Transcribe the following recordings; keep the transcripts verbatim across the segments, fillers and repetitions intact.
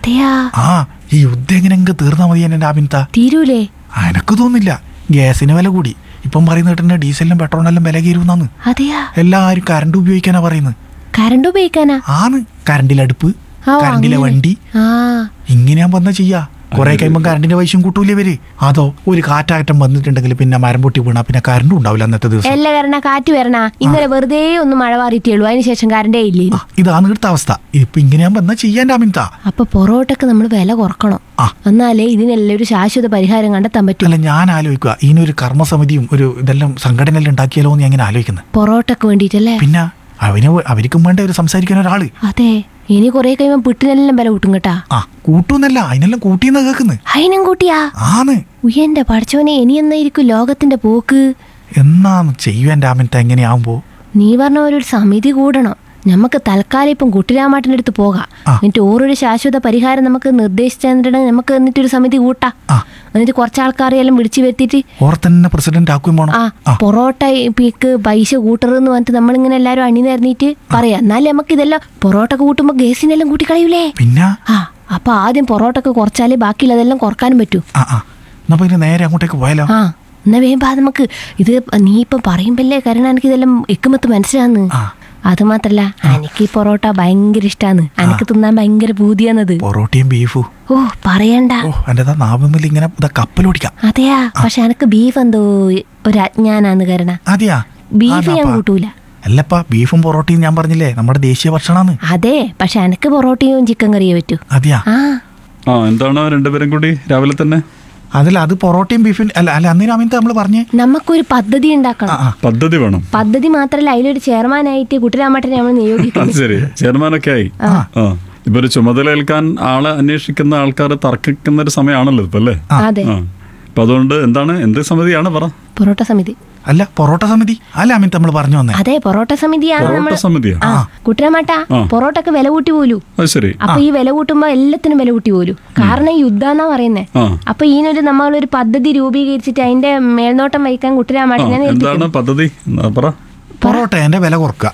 അതെയാ? ആ ഈ യുദ്ധം എങ്ങനെയെങ്കിലും തീർന്നാ മതി എന്നെ ആമിൻത. തീരൂലേ? എനക്ക് തോന്നില്ല. ഗ്യാസിന് വില കൂടി. ഇപ്പം പറയുന്ന കേട്ടെ ഡീസലിനും പെട്രോളിനെല്ലാം വില കയറുന്നാന്ന്. അതെയാ? എല്ലാരും കറണ്ട് ഉപയോഗിക്കാനാ പറയുന്നത്. കറണ്ട് ഉപയോഗിക്കാനാ? ആന്ന്. കറണ്ടിലെ അടുപ്പ്, കറണ്ടിലെ വണ്ടി, ഇങ്ങനെയാകുമ്പോ എന്താ ചെയ്യാ? കുറെ കഴിയുമ്പോൾ കറണ്ടിന്റെ പൈസയും കൂട്ടൂലേ ഇവര്. അതോ ഒരു കാറ്റാറ്റം വന്നിട്ടുണ്ടെങ്കിൽ പിന്നെ മരം പൊട്ടി വീണാ പിന്നെ കറണ്ടും ഉണ്ടാവില്ല അന്നത്തെ ദിവസം. എല്ലാ കാരണ കാറ്റ് വരണ. ഇന്നലെ വെറുതെ ഒന്ന് മഴ മാറിയിട്ടുള്ളൂ, അതിനുശേഷം കറണ്ടേ ഇല്ലേ. ഇതാണ് ഇവിടുത്തെ അവസ്ഥ. ഇപ്പൊ ഇങ്ങനെയാകുമ്പോ എന്താ ചെയ്യാൻ ആമിൻത? അപ്പൊ പൊറോട്ടക്ക് നമ്മൾ വില കുറക്കണം. എന്നാലേ ഇതിനെല്ലാം ഒരു ശാശ്വത പരിഹാരം കണ്ടെത്താൻ പറ്റും. അല്ല, ഞാൻ ആലോചിക്കുക ഇതിനൊരു കർമ്മസമിതിയും ഒരു ഇതെല്ലാം സംഘടനയെല്ലാം ഉണ്ടാക്കിയാലോ എന്ന് ഞാൻ ആലോചിക്കുന്നത്. പൊറോട്ടക്ക് വേണ്ടിട്ടല്ലേ? പിന്നെ അവന് അവർക്കും വേണ്ട ഒരു സംസാരിക്കാൻ ഒരാള്. അതെ, ഇനി കൊറേ കഴിയുമ്പോ പിട്ടിനെല്ലാം വില കൂട്ടും കേട്ടാ. ആ കൂട്ടൂന്നല്ല, അതിനെല്ലാം കൂട്ടിയെന്നാ കേൾക്കുന്നത്. അതിനും കൂട്ടിയാ? ആന്ന്. ഉയ്യന്റെ പഠിച്ചവനെ, ഇനി എന്നായിരിക്കും ലോകത്തിന്റെ പോക്ക്? എന്നാന്ന് ചെയ്യുവാൻ രാമൻത എങ്ങനെയാവുമ്പോ? നീ പറഞ്ഞ ഒരു സമിതി കൂടണം. നമുക്ക് തൽക്കാലം ഇപ്പം കുട്ടിരാമാട്ടിന്റെ അടുത്ത് പോകാം. എന്നിട്ട് ഓരോരു ശാശ്വത പരിഹാരം നമുക്ക് നിർദ്ദേശിച്ചിട്ടുണ്ടെങ്കിൽ നമുക്ക് എന്നിട്ടൊരു സമിതി കൂട്ടാം. എന്നിട്ട് കുറച്ചാൾക്കാരെല്ലാം വിളിച്ചു വരുത്തിട്ട് ഓർത്തന്നെ പ്രസിഡന്റ് ആക്കുകയും വേണം. ആ പൊറോട്ട പീക്ക് പൈസ കൂട്ടറെന്ന് പറഞ്ഞിട്ട് നമ്മളിങ്ങനെ എല്ലാരും അണിനിരന്നിട്ട് പറയാം. എന്നാലും നമുക്ക് ഇതെല്ലാം പൊറോട്ട കൂട്ടുമ്പോ ഗ്യാസിനെല്ലാം കൂട്ടി കളയൂലേ. പിന്നെ ആ അപ്പൊ ആദ്യം പൊറോട്ടക്ക് കുറച്ചാലേ ബാക്കിയുള്ളതെല്ലാം കുറക്കാനും പറ്റൂ. നേരെ അങ്ങോട്ടേക്ക് പോയാലോ? ആ എന്നാ വേമ്പാ നമുക്ക് ഇത് നീ ഇപ്പം പറയുമ്പല്ലേ കാരണം എനിക്ക് ഇതെല്ലാം എക്കുമത്ത് മനസ്സിലാന്ന്. അത് മാത്രല്ല എനിക്ക് ഈ പൊറോട്ട ഭയങ്കര ഇഷ്ടാന്ന്. എനിക്ക് തിന്നാൻ ഭയങ്കര പൂതിയാന്നത്. പൊറോട്ടയും ബീഫും ഓ പറയണ്ട. ഇങ്ങനെ കപ്പലോടിക്കാം. അതെയാ? പക്ഷെ എനിക്ക് ബീഫ് എന്തോ ഒരു അജ്ഞാനാന്ന് കാരണം. അതെയാ? ബീഫ് ഞാൻ കൂട്ടൂല. അല്ലപ്പാ, ബീഫും പൊറോട്ടയും ഞാൻ പറഞ്ഞില്ലേ നമ്മുടെ ദേശീയ ഭക്ഷണാണ്. അതെ, പക്ഷെ എനിക്ക് പൊറോട്ടയും ചിക്കൻ കറിയേ പറ്റൂ. അതെയാ? ആ എന്താണ് രണ്ടുപേരും കൂടി രാവിലെ തന്നെ? അതല്ല, അത് പൊറോട്ടയും ബീഫും അല്ല അല്ല അന്നേരം അമിൻത നമ്മള് പറഞ്ഞേ നമുക്കൊരു പദ്ധതി ഉണ്ടാക്കണം. പദ്ധതി വേണം. പദ്ധതി മാത്രല്ല, അതിലൊരു ചെയർമാനായിട്ട് കുട്ടിരാമാട്ടനെ നമ്മൾ നിയോഗിക്കണം. ശരി, ചെയർമാനൊക്കെ ആയി. ആ ഇപ്പൊ ഒരു ചുമതല ഏൽക്കാൻ ആളെ അന്വേഷിക്കുന്ന ആൾക്കാർ തർക്കിക്കുന്ന ഒരു സമയമാണല്ലോ ഇപ്പൊ അല്ലേ? അതെ. അപ്പൊ അതുകൊണ്ട് എന്താണ്, എന്ത് സമിതിയാണ് പറ? പൊറോട്ട സമിതി. അല്ല, പൊറോട്ട സമിതി അല്ല അമിൻത നമ്മൾ പറഞ്ഞു വന്നേ. അതെ, പൊറോട്ട സമിതിയാണ്. കുട്ടിരാമാട്ട പൊറോട്ടക്ക് വില കൂട്ടി പോലു. അപ്പൊ ഈ വില കൂട്ടുമ്പോ എല്ലാത്തിനും വില കൂട്ടി പോലു. കാരണം ഈ യുദ്ധാന്നാ പറയുന്നേ. അപ്പൊ ഇതിനൊരു നമ്മളൊരു പദ്ധതി രൂപീകരിച്ചിട്ട് അതിന്റെ മേൽനോട്ടം വഹിക്കാൻ കുട്ടിരാമാട്ടനെ പദ്ധതി പൊറോട്ടേന്റെ വില കുറക്കുക.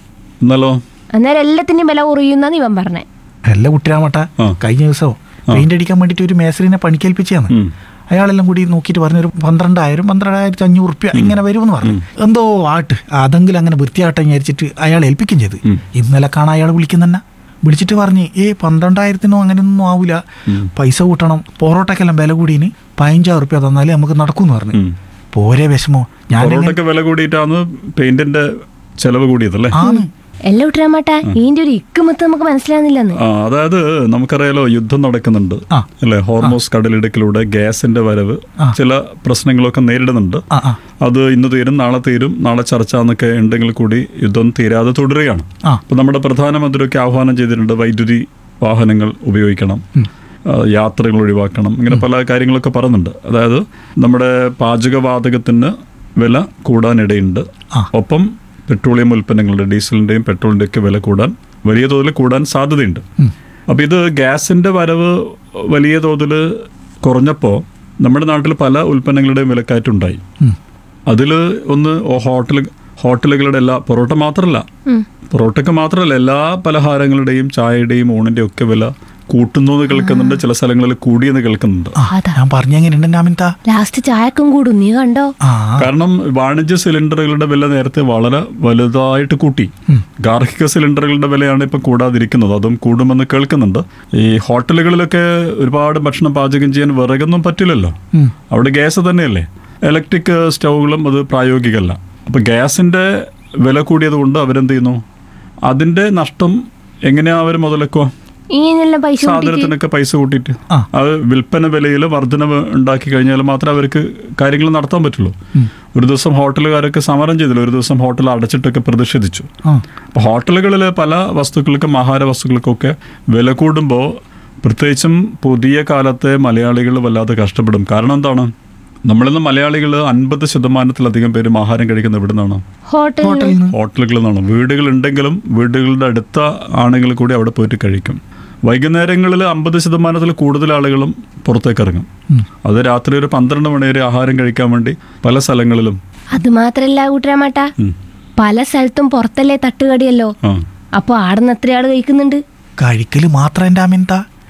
അന്നേരം എല്ലാത്തിന്റെയും വില കുറയുന്ന ഇവൻ പറഞ്ഞേ. അല്ല കുട്ടിരാമാട്ട, കഴിഞ്ഞ ദിവസവും പെയിന്റ് അടിക്കാൻ വേണ്ടിട്ട് ഒരു മേസറിനെ പണിക്കേൽപ്പിച്ചാണ്. അയാളെല്ലാം കൂടി നോക്കിയിട്ട് പറഞ്ഞൊരു പന്ത്രണ്ടായിരം പന്ത്രണ്ടായിരത്തി അഞ്ഞൂറ് റുപ്യ ഇങ്ങനെ വരുമെന്ന് പറഞ്ഞു. എന്തോ ആട്ട് അതെങ്കിലും അങ്ങനെ വൃത്തിയാട്ടം വിചാരിച്ചിട്ട് അയാൾ ഏൽപ്പിക്കുകയും ചെയ്ത്. ഇന്നലെ കാണാൻ അയാൾ വിളിക്കുന്ന വിളിച്ചിട്ട് പറഞ്ഞ് ഏ പന്ത്രണ്ടായിരത്തിനോ അങ്ങനെയൊന്നും ആവൂല, പൈസ കൂട്ടണം, പൊറോട്ടക്കെല്ലാം വില കൂടിന് പതിനഞ്ചായിരം റുപ്യ തന്നാലേ നമുക്ക് നടക്കൂന്ന് പറഞ്ഞു. പോരെ വിഷമോ? ഞാൻ വില കൂടിയിട്ടാണ് പെയിന്റിന്റെ ചെലവ് കൂടിയതല്ലേ? എല്ലാം ഇട്ടാമാട്ടാ ഇതിന്റെ ഒരു ഇക്കുമത്ത് നമുക്ക് മനസ്സിലാകുന്നില്ലെന്ന്. അതായത് നമുക്കറിയാലോ യുദ്ധം നടക്കുന്നുണ്ട് അല്ലെ? ഹോർമോസ് കടലിടുക്കിലൂടെ ഗ്യാസിന്റെ വരവ് ചില പ്രശ്നങ്ങളൊക്കെ നേരിടുന്നുണ്ട്. അത് ഇന്ന് തീരും, നാളെ തീരും, നാളെ ചർച്ച എന്നൊക്കെ ഉണ്ടെങ്കിൽ കൂടി യുദ്ധം തീരാതെ തുടരുകയാണ്. അപ്പൊ നമ്മുടെ പ്രധാനമന്ത്രിയൊക്കെ ആഹ്വാനം ചെയ്തിട്ടുണ്ട് വൈദ്യുതി വാഹനങ്ങൾ ഉപയോഗിക്കണം, യാത്രകൾ ഒഴിവാക്കണം, ഇങ്ങനെ പല കാര്യങ്ങളൊക്കെ പറയുന്നുണ്ട്. അതായത് നമ്മുടെ പാചകവാതകത്തിന് വില കൂടാനിടയുണ്ട്. ഒപ്പം പെട്രോളിയം ഉൽപ്പന്നങ്ങളുടെ ഡീസലിന്റെയും പെട്രോളിന്റെയും ഒക്കെ വില കൂടാൻ വലിയ തോതിൽ കൂടാൻ സാധ്യതയുണ്ട്. അപ്പൊ ഇത് ഗ്യാസിന്റെ വരവ് വലിയ തോതിൽ കുറഞ്ഞപ്പോൾ നമ്മുടെ നാട്ടിൽ പല ഉൽപ്പന്നങ്ങളുടെയും വിലക്കയറ്റുണ്ടായി. അതിൽ ഒന്ന് ഹോട്ടൽ ഹോട്ടലുകളുടെ എല്ലാ പൊറോട്ട മാത്രമല്ല പൊറോട്ടയ്ക്ക് മാത്രമല്ല എല്ലാ പലഹാരങ്ങളുടെയും ചായയുടെയും ഊണിന്റെയും ഒക്കെ വില കൂട്ടുന്നു കേൾക്കുന്നുണ്ട്. ചില സ്ഥലങ്ങളിൽ കൂടിയെന്ന് കേൾക്കുന്നുണ്ട്. ലാസ്റ്റ് ചായക്കും കൂടും, നീ കണ്ടോ? കാരണം വാണിജ്യ സിലിണ്ടറുകളുടെ വില നേരത്തെ വളരെ വലുതായിട്ട് കൂട്ടി. ഗാർഹിക സിലിണ്ടറുകളുടെ വിലയാണ് ഇപ്പൊ കൂടാതിരിക്കുന്നത്, അതും കൂടുമെന്ന് കേൾക്കുന്നുണ്ട്. ഈ ഹോട്ടലുകളിലൊക്കെ ഒരുപാട് ഭക്ഷണം പാചകം ചെയ്യാൻ വിറകൊന്നും പറ്റില്ലല്ലോ, അവിടെ ഗ്യാസ് തന്നെയല്ലേ. ഇലക്ട്രിക് സ്റ്റൗകളും അത് പ്രായോഗികമല്ല. അപ്പൊ ഗ്യാസിന്റെ വില കൂടിയത് കൊണ്ട് അവരെന്ത് ചെയ്യുന്നു, അതിന്റെ നഷ്ടം എങ്ങനെയാ അവർ മുതലെക്കുക? സാധനത്തിനൊക്കെ പൈസ കൂട്ടിയിട്ട് അത് വിൽപ്പന വിലയിൽ വർധനവ് ഉണ്ടാക്കി കഴിഞ്ഞാൽ മാത്രമേ അവർക്ക് കാര്യങ്ങൾ നടത്താൻ പറ്റുള്ളൂ. ഒരു ദിവസം ഹോട്ടലുകാരൊക്കെ സമരം ചെയ്തില്ല, ഒരു ദിവസം ഹോട്ടൽ അടച്ചിട്ടൊക്കെ പ്രതിഷേധിച്ചു. അപ്പൊ ഹോട്ടലുകളിലെ പല വസ്തുക്കൾക്കും ആഹാര വസ്തുക്കൾക്കൊക്കെ വില കൂടുമ്പോൾ പ്രത്യേകിച്ചും പുതിയ കാലത്തെ മലയാളികൾ വല്ലാതെ കഷ്ടപ്പെടും. കാരണം എന്താണ്, നമ്മളിന്ന് മലയാളികൾ അൻപത് ശതമാനത്തിലധികം പേരും ആഹാരം കഴിക്കുന്നത് എവിടെ നിന്നാണ്? ഹോട്ടലുകളിൽ നിന്നാണ്. വീടുകളുണ്ടെങ്കിലും വീടുകളുടെ അടുത്ത ആണെങ്കിൽ കൂടി അവിടെ പോയിട്ട് കഴിക്കും. വൈകുന്നേരങ്ങളിൽ അമ്പത് ശതമാനത്തിൽ കൂടുതൽ ആളുകളും പുറത്തേക്ക് ഇറങ്ങും. അത് രാത്രി ഒരു പന്ത്രണ്ട് മണി വരെ ആഹാരം കഴിക്കാൻ വേണ്ടി പല സ്ഥലങ്ങളിലും. അത് മാത്രല്ല കൂട്ടരാമാട്ടാ, പല സ്ഥലത്തും പുറത്തല്ലേ തട്ടുകടിയല്ലോ. അപ്പൊ ആടുന്ന് എത്ര ആള് കഴിക്കുന്നുണ്ട്? കഴിക്കല് മാത്രം